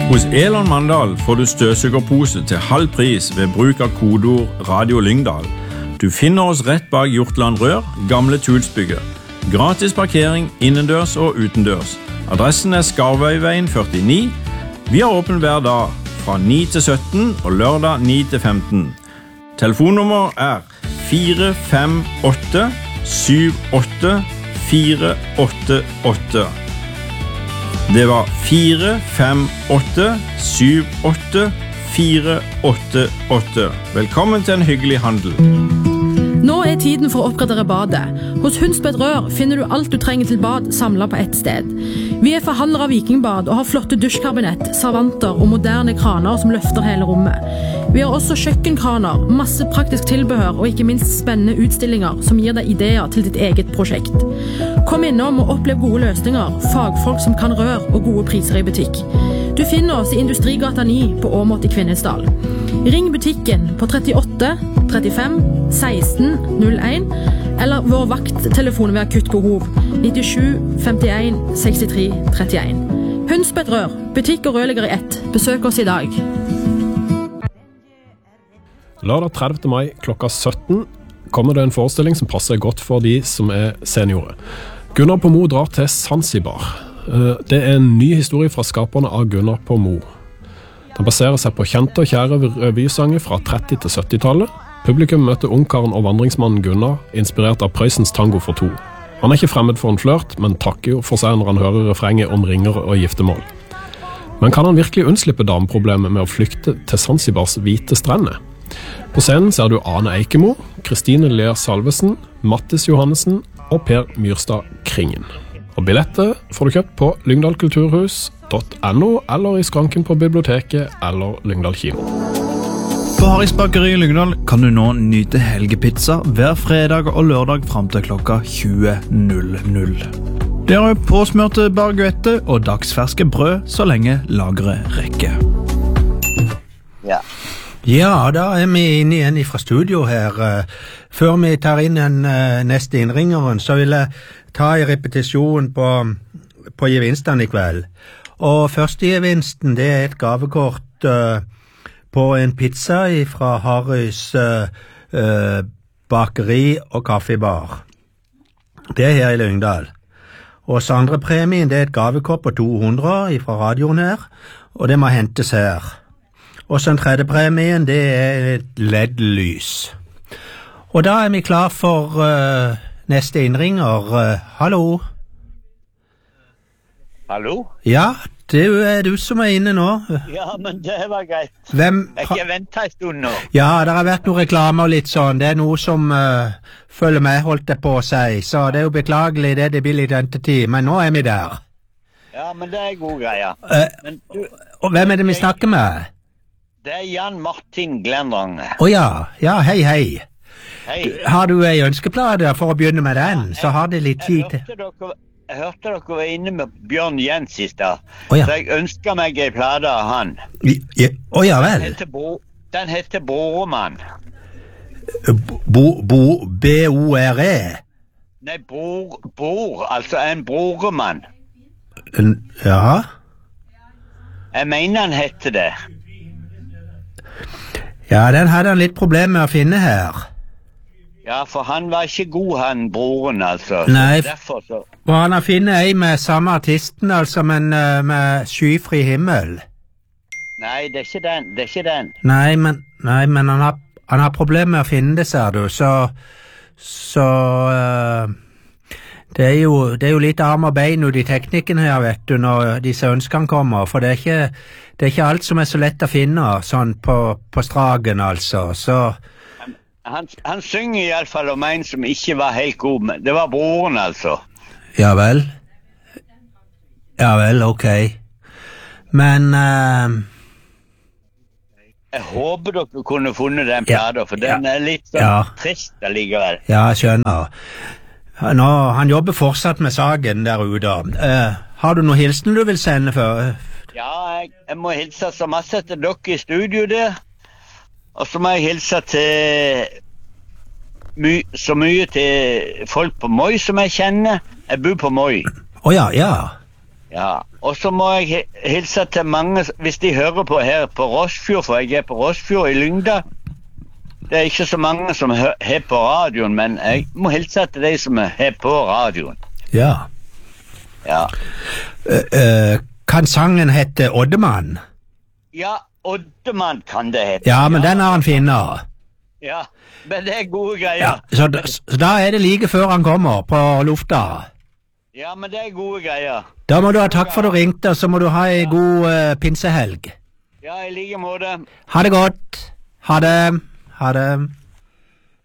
Hos Elon Mandal får du støvsugerpose til halv pris ved bruk av kodeord Radio Lyngdal. Du finner oss rett bak Hjortland Rør, gamle Tulsbygget. Gratis parkering innendørs og utendørs. Adressen Skarvøyveien 49. Vi har åpen hver dag fra 9 til 17 og lørdag 9 til 15. Telefonnummer 458 78 488. Det var 458 78 488. Velkommen til en hyggelig handel. Nå tiden for å oppgradere badet. Hos Hundsbed Rør finner du alt du trenger til bad samlet på ett sted. Vi forhandlere av Vikingbad og har flotte dusjkabinett, servanter og moderne kraner som løfter hele rommet. Vi har også kjøkkenkraner, masse praktisk tilbehør og ikke minst spennende utstillinger som gir deg ideer til ditt eget prosjekt. Kom innom og opplev gode løsninger, fagfolk som kan rør og gode priser i butikk. Du finner oss i Industrigata 9 på Åmot i Kvinesdal. Ring butikken på 38 35 16 01 eller vår vakttelefon ved akutt behov 97 51 63 31. Hundsbed Rør, butikk og rørlegger i ett. Besøk oss i dag. Lørdag 30. mai klokka 17 kommer det en forestilling som passer godt for de som seniorer. Gunnar på Mo drar til Zanzibar. Det en ny historie fra skaperne av Gunnar på Mo. Den baserer seg på kjente og kjære revysanger fra 30- til 70-tallet. Publikum møter ungkaren og vandringsmannen Gunnar, inspirert av Prøysens tango for to. Han ikke fremmed for en flørt, men takker jo for seg når han hører refrenget om ringer og giftemål. Men kan han virkelig unnslippe dameproblemet med å flykte til Zanzibars hvite strender? På scenen ser du Ane Eikemo, Kristine Lea Salvesen, Mattis Johannessen og Per Myrstad Kringen. Og billetter får du kjøpt på lyngdalkulturhus.no eller i skranken på biblioteket eller Lyngdal kino. På Harris Bakeri i Lyngdal kan du nå nyte helgepizza hver fredag og lørdag frem til klokka 20.00. Det er påsmørte baguette og dagsferske brød så lenge lageret rekker. Ja, da vi inne igjen fra studio her. Før vi tar inn den neste innringeren, så vil jeg ta en repetisjon på gevinstene i kveld. Og første gevinsten, det et gavekort på en pizza fra Harrys bakeri og kaffebar. Det her i Lyngdal. Og så andre premien, det et gavekort på 200 fra radioen her, og det må hentes her. Og så den tredje premien, det et LED-lys. Og da vi klar for neste innringer. Hallo? Hallo? Ja, det du som inne nå. Ja, men det var greit. Hvem? Jeg ventet en stund nå. Ja, det har vært noen reklame og litt sånn. Det noe som følger med, holdt det på å si. Så det jo beklagelig, det blir litt ventetid. Men nå vi der. Ja, men det god greie. Og hvem det vi snakker med? Det Jan Martin Glendrang. Ja, hei. Hei. Har du en ønskeplade for å begynne med den? Så har det litt tid til. Jeg hørte dere var inne med Bjørn Jens i stad, så jeg ønsker meg en plade av han. Ja vel. Den heter Boremann. B-O-R-E? Nei, bor, altså en boremann. Ja? Jeg mener han heter det. Ja, den hadde han litt problemer med å finne her. Ja, for han var ikke god, han broren, altså. Nei, så. Og han har finnet en med samme artisten, altså, men med skyfri himmel. Nei, det er ikke den. Nei, men han har problemer med å finne det, ser du, så det er jo litt arm og bein ut i teknikken her, vet du, når disse ønskene kommer, for det er ikke alt som så lett å finne, sånn på stragen, altså, så... Han synger i alle fall om en som ikke var helt god, men det var broren, altså. Ja vel, ok. Men... Jeg håper dere kunne funnet den pladen, for den er litt sånn trist allikevel. Ja, jeg skjønner. Nå, han jobber fortsatt med saken der ute. Har du noen hilsen du vil sende for? Ja, jeg må hilse så masse til dere i studio der. Og så må jeg hilse til så mye til folk på Moi som jeg kjenner. Jeg bor på Moi. Ja. Ja, og så må jeg hilse til mange, hvis de hører på her på Rossfjord, for jeg på Rossfjord i Lyngdal. Det ikke så mange som har på radioen, men jeg må hilse til de som har på radioen. Ja. Ja. Kan sangen hette Oddemann? Ja, Oddemann kan det hete. Ja, men den har han finnet. Ja, men det gode greier. Ja, så da det like før han kommer på lufta. Ja, men det gode greier. Da må du ha takk for du ringte, og så må du ha en god pinsehelg. Ja, i like måte. Ha det godt. Ha det. Ha det.